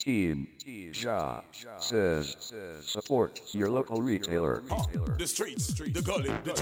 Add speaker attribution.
Speaker 1: Team Ja says support your local retailer.
Speaker 2: The streets, the gully, the